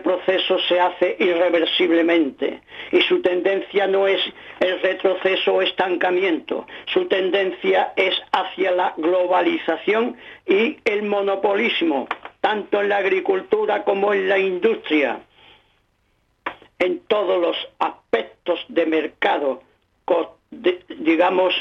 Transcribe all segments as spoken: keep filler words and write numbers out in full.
proceso se hace irreversiblemente y su tendencia no es el retroceso o estancamiento, su tendencia es hacia la globalización y el monopolismo, tanto en la agricultura como en la industria, en todos los aspectos de mercado, digamos,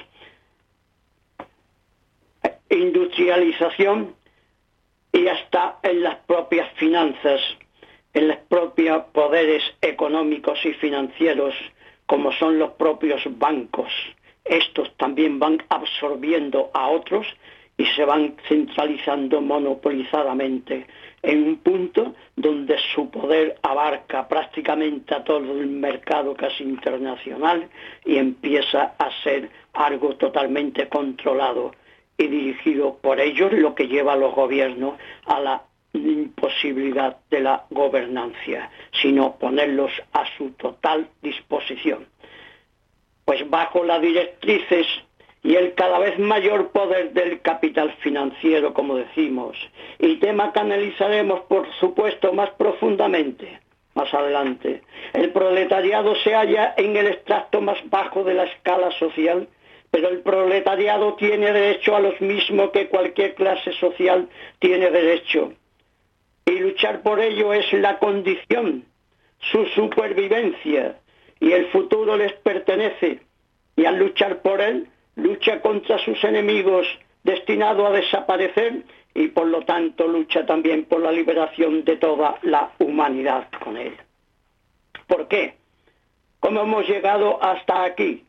industrialización, y hasta en las propias finanzas, en los propios poderes económicos y financieros, como son los propios bancos. Estos también van absorbiendo a otros y se van centralizando monopolizadamente en un punto donde su poder abarca prácticamente a todo el mercado casi internacional y empieza a ser algo totalmente controlado y dirigido por ellos, lo que lleva a los gobiernos a la imposibilidad de la gobernancia, sino ponerlos a su total disposición. Pues bajo las directrices y el cada vez mayor poder del capital financiero, como decimos, y tema que analizaremos, por supuesto, más profundamente más adelante, el proletariado se halla en el extracto más bajo de la escala social, pero el proletariado tiene derecho a lo mismo que cualquier clase social tiene derecho. Y luchar por ello es la condición, su supervivencia, y el futuro les pertenece. Y al luchar por él, lucha contra sus enemigos, destinado a desaparecer, y por lo tanto lucha también por la liberación de toda la humanidad con él. ¿Por qué? ¿Cómo hemos llegado hasta aquí?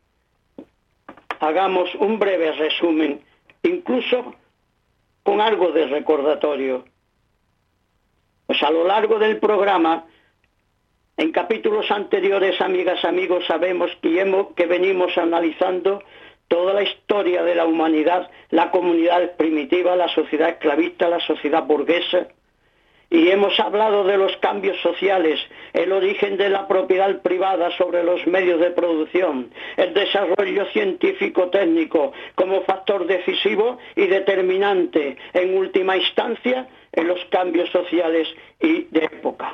Hagamos un breve resumen, incluso con algo de recordatorio. Pues a lo largo del programa, en capítulos anteriores, amigas, amigos, sabemos que, hemos, que venimos analizando toda la historia de la humanidad, la comunidad primitiva, la sociedad esclavista, la sociedad burguesa, y hemos hablado de los cambios sociales, el origen de la propiedad privada sobre los medios de producción, el desarrollo científico-técnico como factor decisivo y determinante, en última instancia, en los cambios sociales y de época.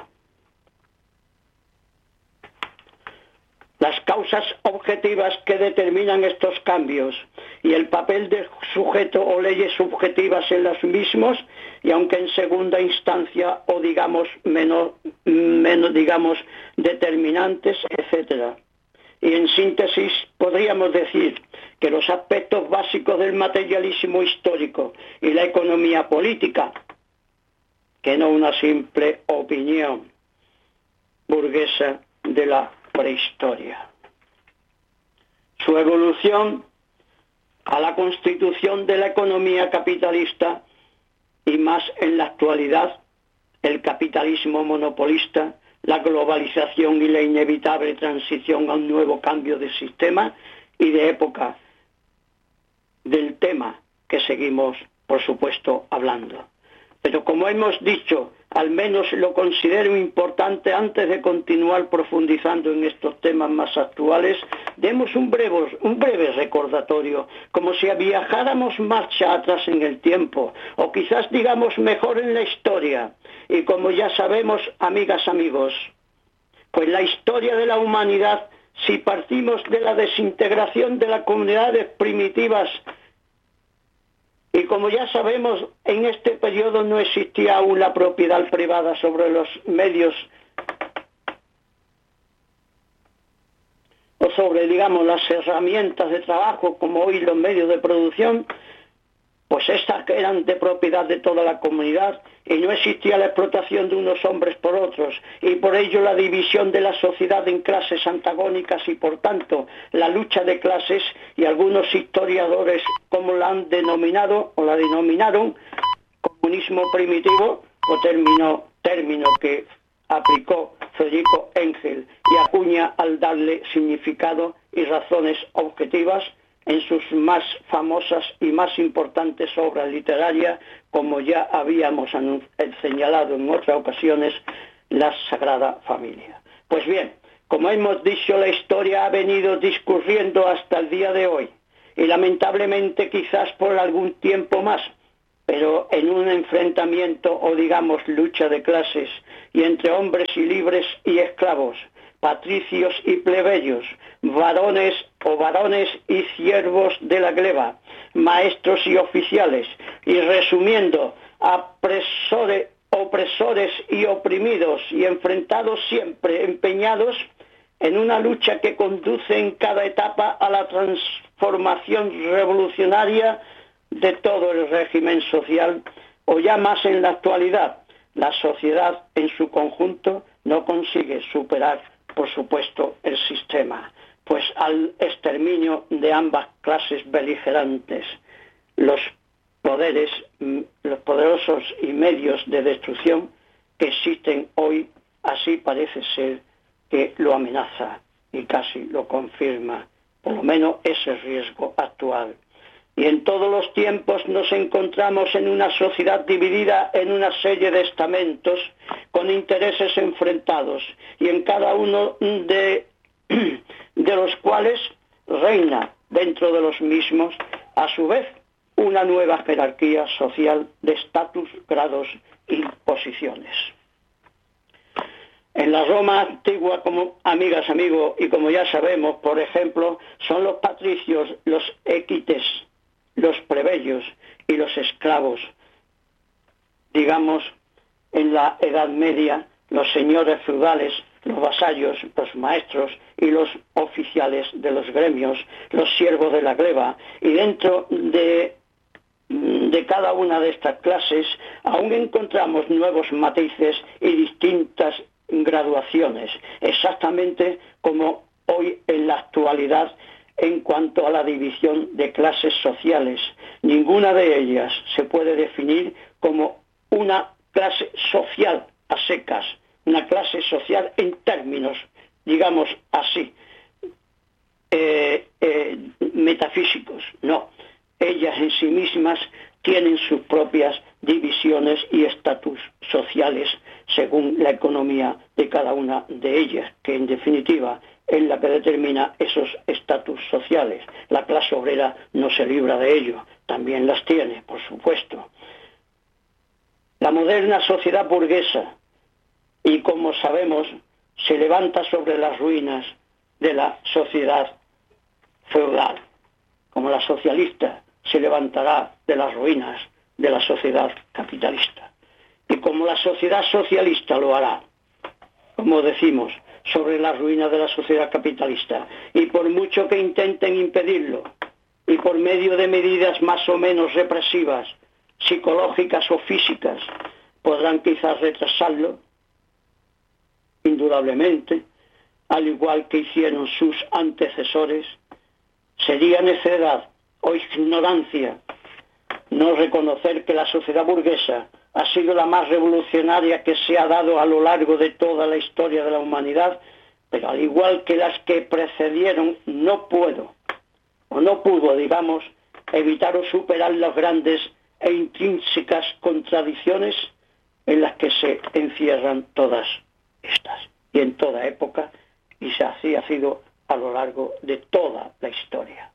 Las causas objetivas que determinan estos cambios y el papel del sujeto o leyes subjetivas en los mismos, y aunque en segunda instancia o digamos menos, menos digamos determinantes, etcétera. Y en síntesis podríamos decir que los aspectos básicos del materialismo histórico y la economía política, que no una simple opinión burguesa de la prehistoria. Su evolución a la constitución de la economía capitalista y más en la actualidad, el capitalismo monopolista, la globalización y la inevitable transición a un nuevo cambio de sistema y de época del tema que seguimos, por supuesto, hablando. Pero como hemos dicho, al menos lo considero importante antes de continuar profundizando en estos temas más actuales, demos un breve, un breve recordatorio, como si viajáramos marcha atrás en el tiempo, o quizás digamos mejor en la historia. Y como ya sabemos, amigas, amigos, pues la historia de la humanidad, si partimos de la desintegración de las comunidades primitivas, y como ya sabemos, en este periodo no existía aún la propiedad privada sobre los medios o sobre, digamos, las herramientas de trabajo, como hoy los medios de producción, pues estas eran de propiedad de toda la comunidad y no existía la explotación de unos hombres por otros, y por ello la división de la sociedad en clases antagónicas y por tanto la lucha de clases, y algunos historiadores como la han denominado o la denominaron comunismo primitivo, o término, término que aplicó Federico Engel y acuña al darle significado y razones objetivas en sus más famosas y más importantes obras literarias, como ya habíamos señalado en otras ocasiones, la Sagrada Familia. Pues bien, como hemos dicho, la historia ha venido discurriendo hasta el día de hoy, y lamentablemente quizás por algún tiempo más, pero en un enfrentamiento o digamos lucha de clases y entre hombres y libres y esclavos, patricios y plebeyos, varones o varones y siervos de la gleba, maestros y oficiales, y resumiendo, apresores, opresores y oprimidos y enfrentados siempre, empeñados en una lucha que conduce en cada etapa a la transformación revolucionaria de todo el régimen social, o ya más en la actualidad, la sociedad en su conjunto no consigue superar, por supuesto, el sistema, pues al exterminio de ambas clases beligerantes, los poderes, los poderosos y medios de destrucción que existen hoy, así parece ser que lo amenaza y casi lo confirma, por lo menos ese riesgo actual. Y en todos los tiempos nos encontramos en una sociedad dividida en una serie de estamentos con intereses enfrentados y en cada uno de, de los cuales reina dentro de los mismos, a su vez, una nueva jerarquía social de estatus, grados y posiciones. En la Roma antigua, como amigas, amigos, y como ya sabemos, por ejemplo, son los patricios, los equites, los plebeyos y los esclavos. Digamos, en la Edad Media, los señores feudales, los vasallos, los maestros y los oficiales de los gremios, los siervos de la gleba, y dentro de, de cada una de estas clases aún encontramos nuevos matices y distintas graduaciones, exactamente como hoy en la actualidad en cuanto a la división de clases sociales. Ninguna de ellas se puede definir como una clase social a secas, una clase social en términos, digamos así, eh, eh, metafísicos. No, ellas en sí mismas tienen sus propias divisiones y estatus sociales según la economía de cada una de ellas, que en definitiva es la que determina esos estatus sociales. La clase obrera no se libra de ello, también las tiene, por supuesto. La moderna sociedad burguesa, y como sabemos, se levanta sobre las ruinas de la sociedad feudal, como la socialista se levantará de las ruinas de la sociedad capitalista. Y como la sociedad socialista lo hará, como decimos, sobre la ruina de la sociedad capitalista. Y por mucho que intenten impedirlo, y por medio de medidas más o menos represivas, psicológicas o físicas, podrán quizás retrasarlo, indudablemente, al igual que hicieron sus antecesores. Sería necedad o ignorancia no reconocer que la sociedad burguesa ha sido la más revolucionaria que se ha dado a lo largo de toda la historia de la humanidad, pero al igual que las que precedieron, no puedo, o no pudo, digamos, evitar o superar las grandes e intrínsecas contradicciones en las que se encierran todas estas, y en toda época, y así ha sido a lo largo de toda la historia.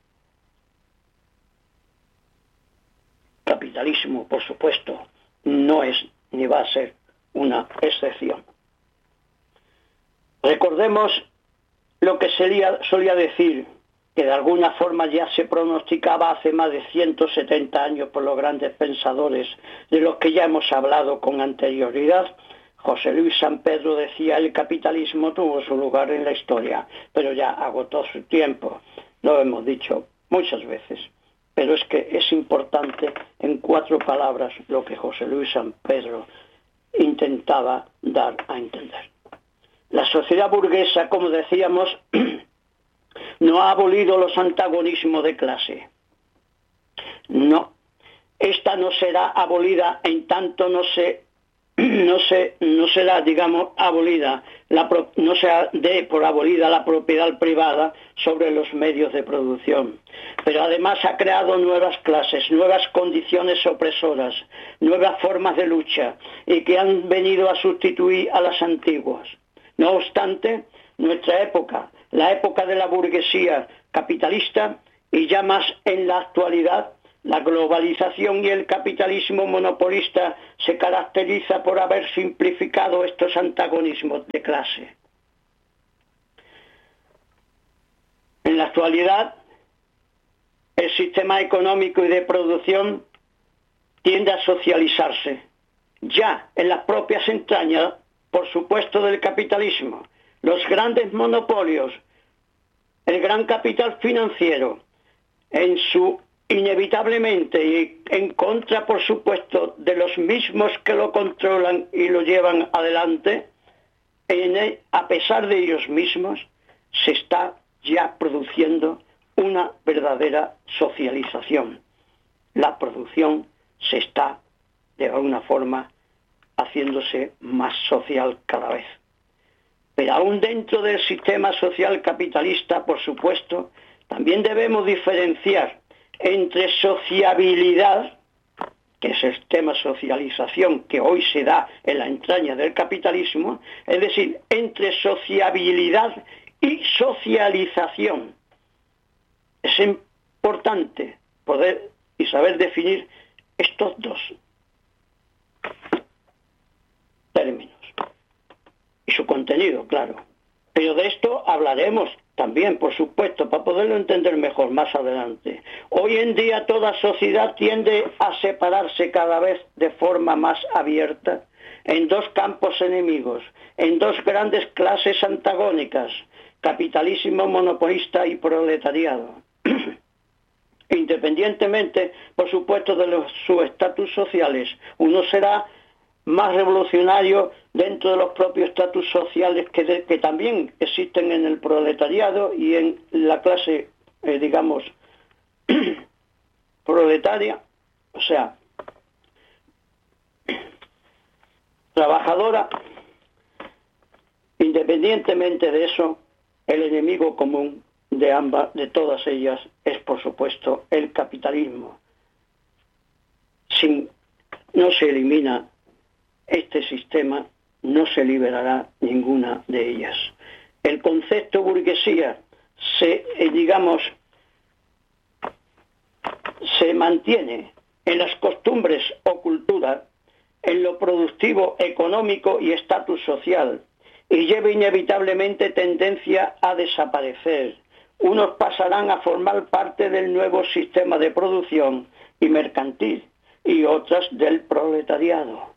Capitalismo, por supuesto, no es ni va a ser una excepción. Recordemos lo que solía, solía decir, que de alguna forma ya se pronosticaba hace más de ciento setenta años por los grandes pensadores de los que ya hemos hablado con anterioridad. José Luis San Pedro decía: el capitalismo tuvo su lugar en la historia, pero ya agotó su tiempo. Lo hemos dicho muchas veces. Pero es que es importante en cuatro palabras lo que José Luis San Pedro intentaba dar a entender. La sociedad burguesa, como decíamos, no ha abolido los antagonismos de clase. No. Esta no será abolida en tanto no se no se no será, digamos, abolida la no se dé por abolida la propiedad privada sobre los medios de producción, pero además ha creado nuevas clases, nuevas condiciones opresoras, nuevas formas de lucha, y que han venido a sustituir a las antiguas. No obstante, nuestra época, la época de la burguesía capitalista, y ya más en la actualidad, La globalización y el capitalismo monopolista se caracteriza por haber simplificado estos antagonismos de clase. En la actualidad, el sistema económico y de producción tiende a socializarse. Ya en las propias entrañas, por supuesto, del capitalismo, los grandes monopolios, el gran capital financiero, en su inevitablemente y en contra, por supuesto, de los mismos que lo controlan y lo llevan adelante, en el, a pesar de ellos mismos, se está ya produciendo una verdadera socialización. La producción se está, de alguna forma, haciéndose más social cada vez. Pero aún dentro del sistema social capitalista, por supuesto, también debemos diferenciar entre sociabilidad, que es el tema socialización que hoy se da en la entraña del capitalismo, es decir, entre sociabilidad y socialización. Es importante poder y saber definir estos dos términos y su contenido, claro. Pero de esto hablaremos también, por supuesto, para poderlo entender mejor más adelante. Hoy en día toda sociedad tiende a separarse cada vez de forma más abierta en dos campos enemigos, en dos grandes clases antagónicas, capitalismo monopolista y proletariado. Independientemente, por supuesto, de los, sus estatus sociales, uno será más revolucionario dentro de los propios estatus sociales que, de, que también existen en el proletariado y en la clase, eh, digamos, proletaria, o sea, trabajadora. Independientemente de eso, el enemigo común de ambas, de todas ellas, es por supuesto el capitalismo. Si no se elimina este sistema, no se liberará ninguna de ellas. El concepto burguesía se, eh, digamos, se mantiene en las costumbres o cultura, en lo productivo, económico y estatus social, y lleva inevitablemente tendencia a desaparecer. Unos pasarán a formar parte del nuevo sistema de producción y mercantil, y otras del proletariado.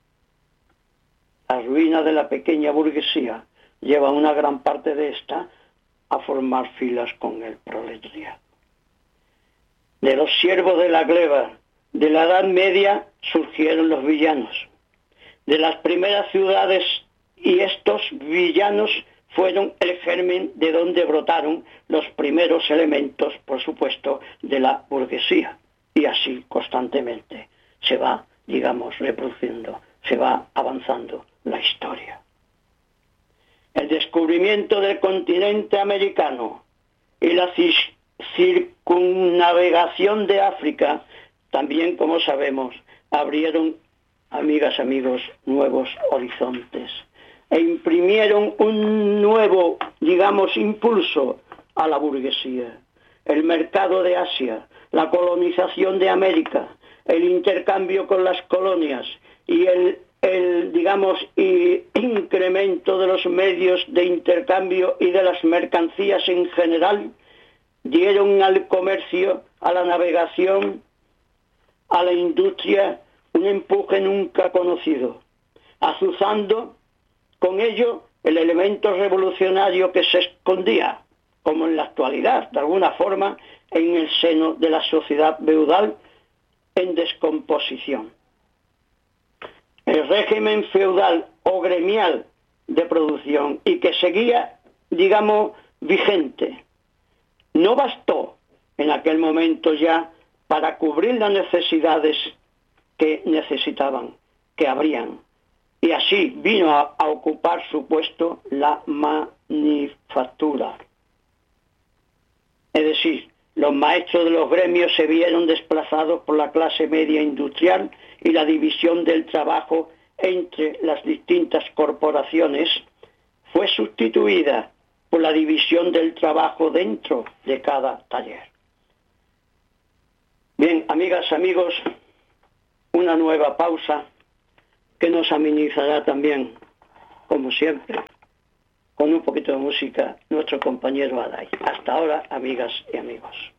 La ruina de la pequeña burguesía lleva una gran parte de esta a formar filas con el proletariado. De los siervos de la gleba de la Edad Media surgieron los villanos. De las primeras ciudades, y estos villanos fueron el germen de donde brotaron los primeros elementos, por supuesto, de la burguesía. Y así constantemente se va, digamos, reproduciendo, se va avanzando la historia. El descubrimiento del continente americano y la circunnavegación de África, también, como sabemos, abrieron, amigas, amigos, nuevos horizontes e imprimieron un nuevo, digamos, impulso a la burguesía. El mercado de Asia, la colonización de América, el intercambio con las colonias y el, el digamos, y incremento de los medios de intercambio y de las mercancías en general, dieron al comercio, a la navegación, a la industria, un empuje nunca conocido, azuzando con ello el elemento revolucionario que se escondía, como en la actualidad, de alguna forma, en el seno de la sociedad feudal en descomposición. El régimen feudal o gremial de producción y que seguía, digamos, vigente, no bastó en aquel momento ya para cubrir las necesidades que necesitaban, que habrían. Y así vino a, a ocupar su puesto la manufactura. Es decir, los maestros de los gremios se vieron desplazados por la clase media industrial y la división del trabajo entre las distintas corporaciones fue sustituida por la división del trabajo dentro de cada taller. Bien, amigas, amigos, una nueva pausa que nos amenizará también, como siempre, con un poquito de música, nuestro compañero Adai. Hasta ahora, amigas y amigos.